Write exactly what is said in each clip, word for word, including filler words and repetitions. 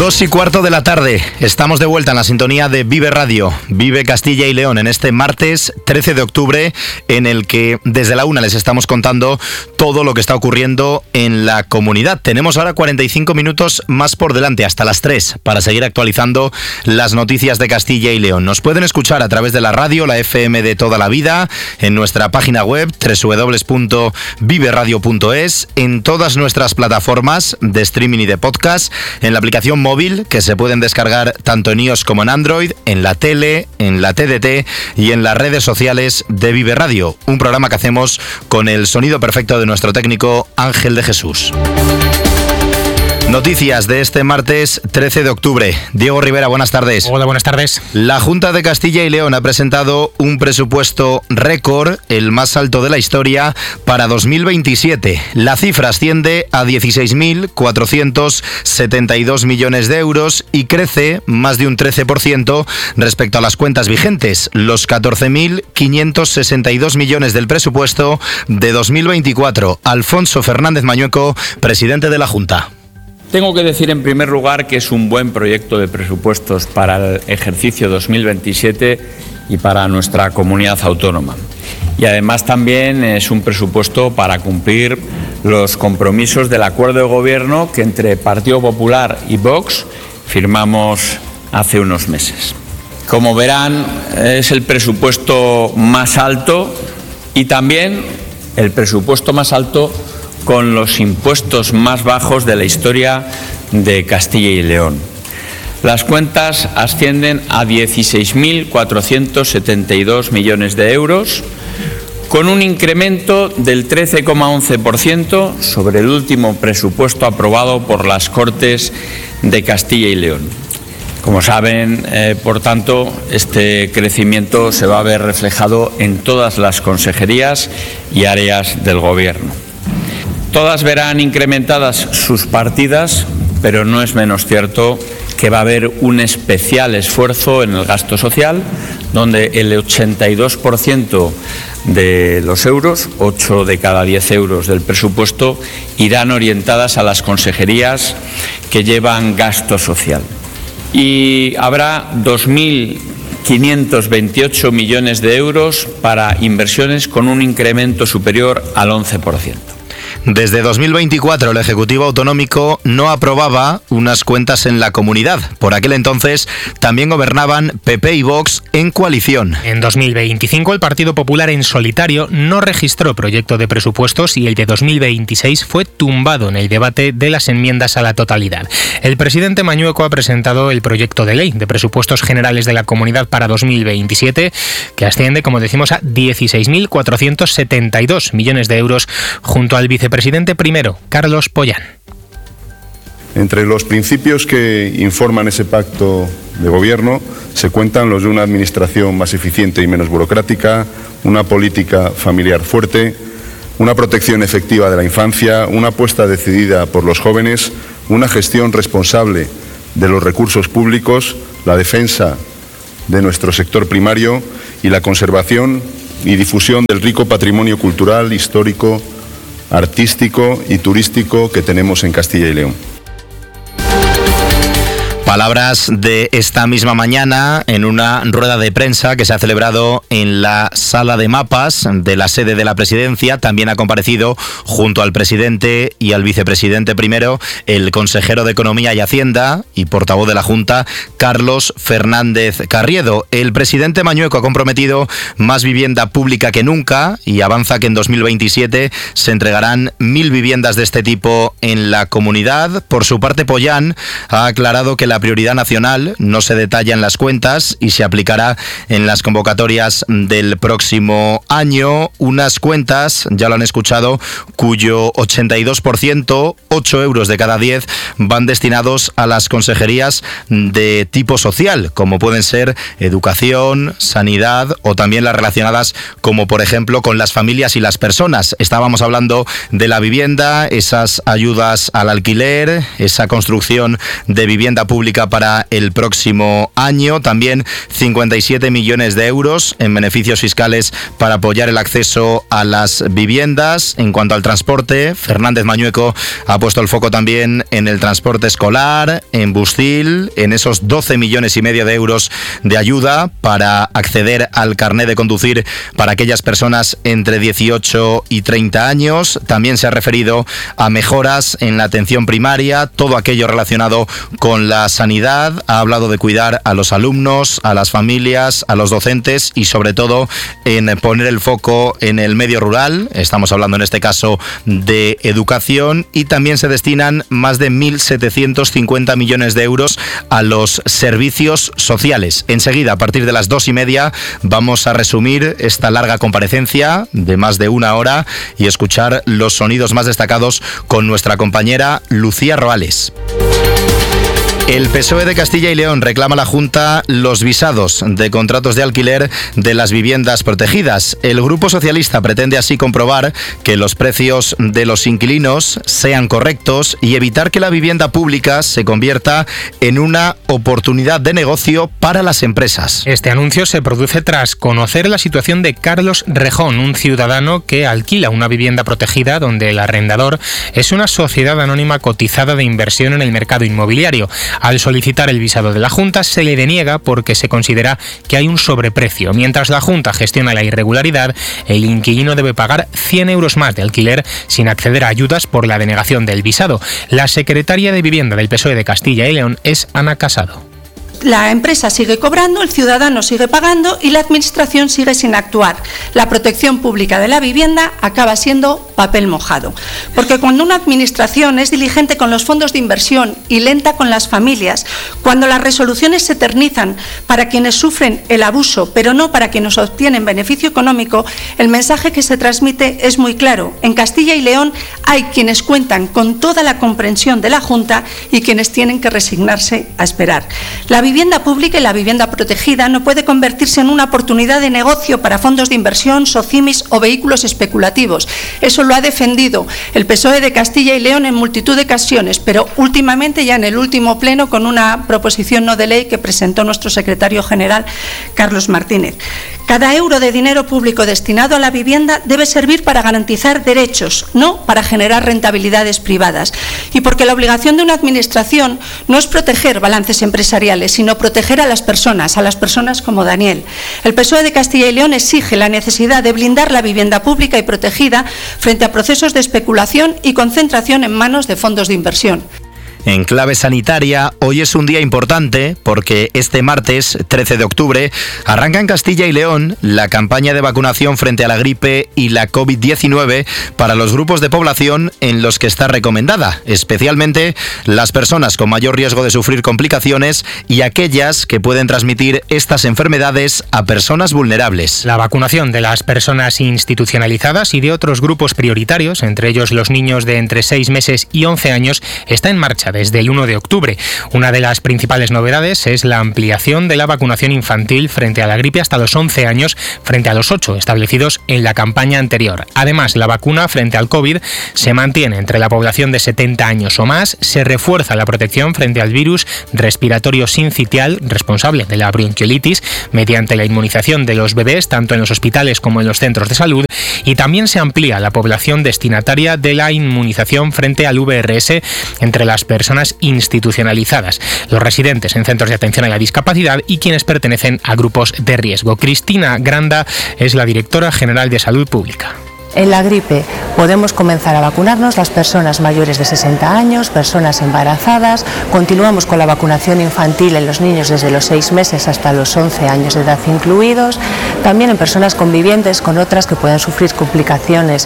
Dos y cuarto de la tarde, estamos de vuelta en la sintonía de Vive Radio, Vive Castilla y León, en este martes trece de octubre, en el que desde la una les estamos contando todo lo que está ocurriendo en la comunidad. Tenemos ahora cuarenta y cinco minutos más por delante, hasta las tres, para seguir actualizando las noticias de Castilla y León. Nos pueden escuchar a través de la radio, la F M de toda la vida, en nuestra página web doble u doble u doble u punto vive radio punto es, en todas nuestras plataformas de streaming y de podcast, en la aplicación móvil que se pueden descargar tanto en iOS como en Android, en la tele, en la T D T y en las redes sociales de Vive Radio, un programa que hacemos con el sonido perfecto de nuestro técnico Ángel de Jesús. Noticias de este martes trece de octubre. Diego Rivera, buenas tardes. Hola, buenas tardes. La Junta de Castilla y León ha presentado un presupuesto récord, el más alto de la historia, para dos mil veintisiete. La cifra asciende a dieciséis mil cuatrocientos setenta y dos millones de euros y crece más de un trece por ciento respecto a las cuentas vigentes, los catorce mil quinientos sesenta y dos millones del presupuesto de dos mil veinticuatro. Alfonso Fernández Mañueco, presidente de la Junta. Tengo que decir en primer lugar que es un buen proyecto de presupuestos para el ejercicio dos mil veintisiete y para nuestra comunidad autónoma. Y además también es un presupuesto para cumplir los compromisos del acuerdo de gobierno que entre Partido Popular y Vox firmamos hace unos meses. Como verán, es el presupuesto más alto y también el presupuesto más alto con los impuestos más bajos de la historia de Castilla y León. Las cuentas ascienden a dieciséis mil cuatrocientos setenta y dos millones de euros, con un incremento del trece coma once por ciento sobre el último presupuesto aprobado por las Cortes de Castilla y León. Como saben, eh, por tanto, este crecimiento se va a ver reflejado en todas las consejerías y áreas del Gobierno. Todas verán incrementadas sus partidas, pero no es menos cierto que va a haber un especial esfuerzo en el gasto social, donde el ochenta y dos por ciento de los euros, ocho de cada diez euros del presupuesto, irán orientadas a las consejerías que llevan gasto social. Y habrá dos mil quinientos veintiocho millones de euros para inversiones con un incremento superior al once por ciento. Desde dos mil veinticuatro el Ejecutivo Autonómico no aprobaba unas cuentas en la comunidad. Por aquel entonces también gobernaban P P y Vox en coalición. En dos mil veinticinco el Partido Popular en solitario no registró proyecto de presupuestos y el de dos mil veintiséis fue tumbado en el debate de las enmiendas a la totalidad. El presidente Mañueco ha presentado el proyecto de ley de presupuestos generales de la comunidad para dos mil veintisiete, que asciende, como decimos, a dieciséis mil cuatrocientos setenta y dos millones de euros, junto al vicepresidente primero, Carlos Pollán. Entre los principios que informan ese pacto de gobierno se cuentan los de una administración más eficiente y menos burocrática, una política familiar fuerte, una protección efectiva de la infancia, una apuesta decidida por los jóvenes, una gestión responsable de los recursos públicos, la defensa de nuestro sector primario y la conservación y difusión del rico patrimonio cultural, histórico, artístico y turístico que tenemos en Castilla y León. Palabras de esta misma mañana en una rueda de prensa que se ha celebrado en la sala de mapas de la sede de la presidencia. También ha comparecido junto al presidente y al vicepresidente primero el consejero de Economía y Hacienda y portavoz de la Junta, Carlos Fernández Carriedo. El presidente Mañueco ha comprometido más vivienda pública que nunca y avanza que en dos mil veintisiete se entregarán mil viviendas de este tipo en la comunidad. Por su parte, Pollán ha aclarado que la prioridad nacional no se detalla en las cuentas y se aplicará en las convocatorias del próximo año. Unas cuentas, ya lo han escuchado, cuyo ochenta y dos por ciento, ocho euros de cada diez, van destinados a las consejerías de tipo social, como pueden ser educación, sanidad o también las relacionadas, como por ejemplo con las familias y las personas. Estábamos hablando de la vivienda, esas ayudas al alquiler, esa construcción de vivienda pública pública para el próximo año. También cincuenta y siete millones de euros en beneficios fiscales para apoyar el acceso a las viviendas. En cuanto al transporte, Fernández Mañueco ha puesto el foco también en el transporte escolar, en Bustil, en esos doce millones y medio de euros de ayuda para acceder al carné de conducir para aquellas personas entre dieciocho y treinta años. También se ha referido a mejoras en la atención primaria, todo aquello relacionado con la sanidad. Ha hablado de cuidar a los alumnos, a las familias, a los docentes y sobre todo en poner el foco en el medio rural. Estamos hablando en este caso de educación, y también se destinan más de mil setecientos cincuenta millones de euros a los servicios sociales. Enseguida, a partir de las dos y media, vamos a resumir esta larga comparecencia de más de una hora y escuchar los sonidos más destacados con nuestra compañera Lucía Roales. El P S O E de Castilla y León reclama a la Junta los visados de contratos de alquiler de las viviendas protegidas. El Grupo Socialista pretende así comprobar que los precios de los inquilinos sean correctos y evitar que la vivienda pública se convierta en una oportunidad de negocio para las empresas. Este anuncio se produce tras conocer la situación de Carlos Rejón, un ciudadano que alquila una vivienda protegida donde el arrendador es una sociedad anónima cotizada de inversión en el mercado inmobiliario. Al solicitar el visado de la Junta se le deniega porque se considera que hay un sobreprecio. Mientras la Junta gestiona la irregularidad, el inquilino debe pagar cien euros más de alquiler sin acceder a ayudas por la denegación del visado. La secretaria de Vivienda del P S O E de Castilla y León es Ana Casado. La empresa sigue cobrando, el ciudadano sigue pagando y la administración sigue sin actuar. La protección pública de la vivienda acaba siendo papel mojado. Porque cuando una administración es diligente con los fondos de inversión y lenta con las familias, cuando las resoluciones se eternizan para quienes sufren el abuso, pero no para quienes obtienen beneficio económico, el mensaje que se transmite es muy claro. En Castilla y León hay quienes cuentan con toda la comprensión de la Junta y quienes tienen que resignarse a esperar. La La vivienda pública y la vivienda protegida no puede convertirse en una oportunidad de negocio para fondos de inversión, socimis o vehículos especulativos. Eso lo ha defendido el P S O E de Castilla y León en multitud de ocasiones, pero últimamente, ya en el último pleno, con una proposición no de ley que presentó nuestro secretario general, Carlos Martínez. Cada euro de dinero público destinado a la vivienda debe servir para garantizar derechos, no para generar rentabilidades privadas. Y porque la obligación de una administración no es proteger balances empresariales, sino proteger a las personas, a las personas como Daniel. El P S O E de Castilla y León exige la necesidad de blindar la vivienda pública y protegida frente a procesos de especulación y concentración en manos de fondos de inversión. En clave sanitaria, hoy es un día importante porque este martes, trece de octubre, arranca en Castilla y León la campaña de vacunación frente a la gripe y la COVID diecinueve para los grupos de población en los que está recomendada, especialmente las personas con mayor riesgo de sufrir complicaciones y aquellas que pueden transmitir estas enfermedades a personas vulnerables. La vacunación de las personas institucionalizadas y de otros grupos prioritarios, entre ellos los niños de entre seis meses y once años, está en marcha desde el uno de octubre. Una de las principales novedades es la ampliación de la vacunación infantil frente a la gripe hasta los once años, frente a los ocho establecidos en la campaña anterior. Además, la vacuna frente al COVID se mantiene entre la población de setenta años o más, se refuerza la protección frente al virus respiratorio sincitial, responsable de la bronquiolitis, mediante la inmunización de los bebés, tanto en los hospitales como en los centros de salud, y también se amplía la población destinataria de la inmunización frente al V R S entre las personas personas institucionalizadas, los residentes en centros de atención a la discapacidad y quienes pertenecen a grupos de riesgo. Cristina Granda es la directora general de Salud Pública. En la gripe podemos comenzar a vacunarnos las personas mayores de sesenta años, personas embarazadas. Continuamos con la vacunación infantil en los niños desde los seis meses hasta los once años de edad incluidos. También en personas convivientes con otras que pueden sufrir complicaciones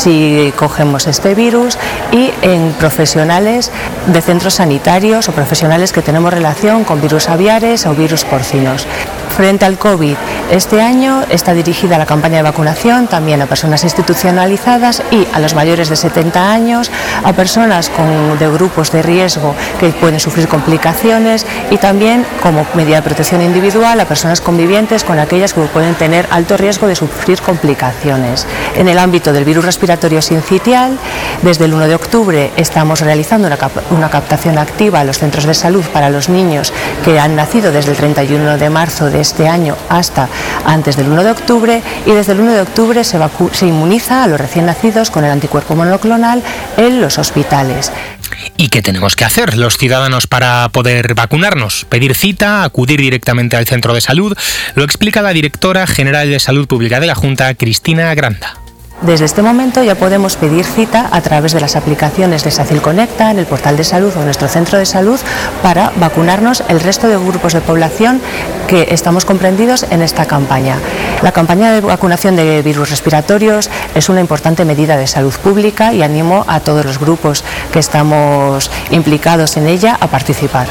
si cogemos este virus, y en profesionales de centros sanitarios o profesionales que tenemos relación con virus aviares o virus porcinos. Frente al COVID, este año está dirigida la campaña de vacunación también a personas institucionalizadas y a los mayores de setenta años, a personas con, de grupos de riesgo que pueden sufrir complicaciones y también como medida de protección individual a personas convivientes con aquellas que pueden tener alto riesgo de sufrir complicaciones. En el ámbito del virus respiratorio sincitial, desde el uno de octubre estamos realizando una, cap una captación activa a los centros de salud para los niños que han nacido desde el treinta y uno de marzo de este año hasta antes del uno de octubre, y desde el uno de octubre se, se inmuniza a los recién nacidos con el anticuerpo monoclonal en los hospitales. ¿Y qué tenemos que hacer los ciudadanos para poder vacunarnos? ¿Pedir cita? ¿Acudir directamente al centro de salud? Lo explica la directora general de Salud Pública de la Junta, Cristina Granda. Desde este momento ya podemos pedir cita a través de las aplicaciones de SACIL Conecta, en el portal de salud o en nuestro centro de salud, para vacunarnos el resto de grupos de población que estamos comprendidos en esta campaña. La campaña de vacunación de virus respiratorios es una importante medida de salud pública y animo a todos los grupos que estamos implicados en ella a participar.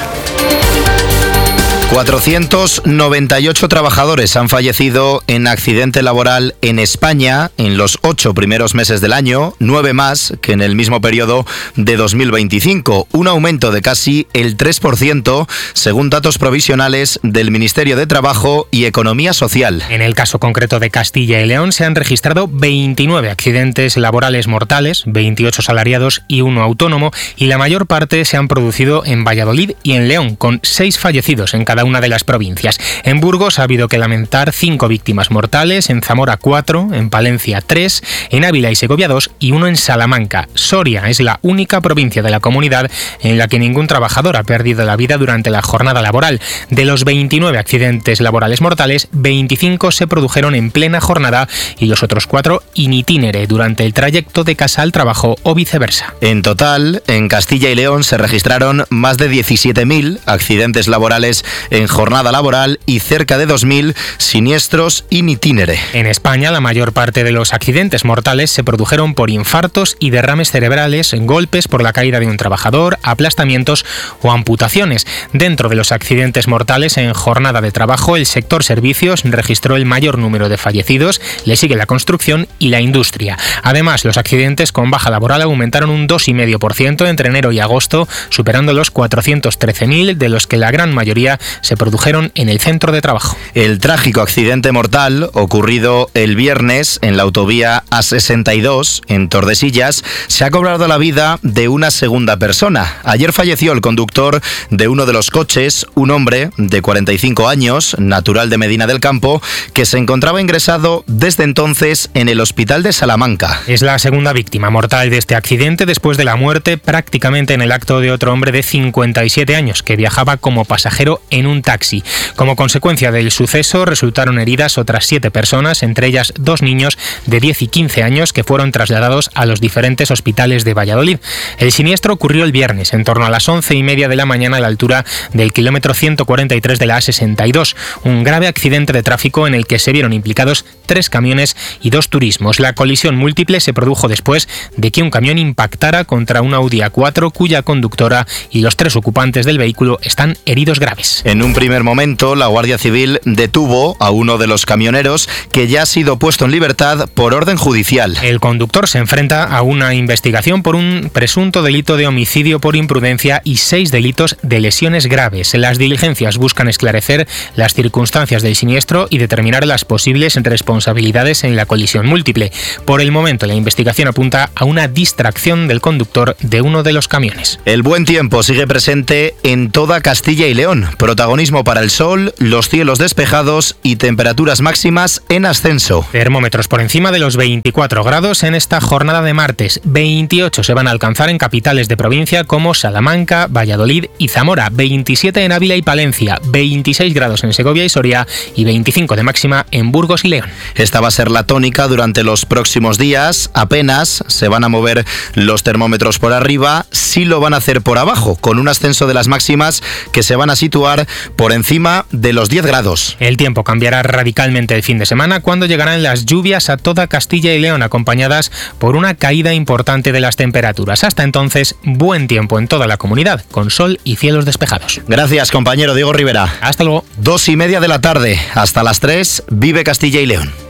cuatrocientos noventa y ocho trabajadores han fallecido en accidente laboral en España en los ocho primeros meses del año, nueve más que en el mismo periodo de dos mil veinticinco, un aumento de casi el tres por ciento según datos provisionales del Ministerio de Trabajo y Economía Social. En el caso concreto de Castilla y León se han registrado veintinueve accidentes laborales mortales, veintiocho salariados y uno autónomo, y la mayor parte se han producido en Valladolid y en León, con seis fallecidos en cada una de las provincias. En Burgos ha habido que lamentar cinco víctimas mortales, en Zamora cuatro, en Palencia tres, en Ávila y Segovia dos y uno en Salamanca. Soria es la única provincia de la comunidad en la que ningún trabajador ha perdido la vida durante la jornada laboral. De los veintinueve accidentes laborales mortales, veinticinco se produjeron en plena jornada y los otros cuatro in itinere durante el trayecto de casa al trabajo o viceversa. En total, en Castilla y León se registraron más de diecisiete mil accidentes laborales en jornada laboral y cerca de dos mil siniestros in itinere. En España, la mayor parte de los accidentes mortales se produjeron por infartos y derrames cerebrales, golpes por la caída de un trabajador, aplastamientos o amputaciones. Dentro de los accidentes mortales en jornada de trabajo, el sector servicios registró el mayor número de fallecidos, le sigue la construcción y la industria. Además, los accidentes con baja laboral aumentaron un dos coma cinco por ciento entre enero y agosto, superando los cuatrocientos trece mil, de los que la gran mayoría se produjeron en el centro de trabajo. El trágico accidente mortal ocurrido el viernes en la autovía A sesenta y dos en Tordesillas se ha cobrado la vida de una segunda persona. Ayer falleció el conductor de uno de los coches, un hombre de cuarenta y cinco años, natural de Medina del Campo, que se encontraba ingresado desde entonces en el hospital de Salamanca. Es la segunda víctima mortal de este accidente después de la muerte prácticamente en el acto de otro hombre de cincuenta y siete años que viajaba como pasajero en un taxi. Como consecuencia del suceso resultaron heridas otras siete personas, entre ellas dos niños de diez y quince años que fueron trasladados a los diferentes hospitales de Valladolid. El siniestro ocurrió el viernes en torno a las once y media de la mañana a la altura del kilómetro ciento cuarenta y tres de la A sesenta y dos, un grave accidente de tráfico en el que se vieron implicados tres camiones y dos turismos. La colisión múltiple se produjo después de que un camión impactara contra un Audi A cuatro cuya conductora y los tres ocupantes del vehículo están heridos graves. En un primer momento, la Guardia Civil detuvo a uno de los camioneros, que ya ha sido puesto en libertad por orden judicial. El conductor se enfrenta a una investigación por un presunto delito de homicidio por imprudencia y seis delitos de lesiones graves. Las diligencias buscan esclarecer las circunstancias del siniestro y determinar las posibles responsabilidades en la colisión múltiple. Por el momento, la investigación apunta a una distracción del conductor de uno de los camiones. El buen tiempo sigue presente en toda Castilla y León. Protagonismo para el sol, los cielos despejados y temperaturas máximas en ascenso. Termómetros por encima de los veinticuatro grados en esta jornada de martes. veintiocho se van a alcanzar en capitales de provincia como Salamanca, Valladolid y Zamora. veintisiete en Ávila y Palencia. veintiséis grados en Segovia y Soria y veinticinco de máxima en Burgos y León. Esta va a ser la tónica durante los próximos días. Apenas se van a mover los termómetros por arriba, sí lo van a hacer por abajo, con un ascenso de las máximas que se van a situar por encima de los diez grados. El tiempo cambiará radicalmente el fin de semana cuando llegarán las lluvias a toda Castilla y León, acompañadas por una caída importante de las temperaturas. Hasta entonces, buen tiempo en toda la comunidad, con sol y cielos despejados. Gracias, compañero Diego Rivera. Hasta luego. Dos y media de la tarde, hasta las tres, vive Castilla y León.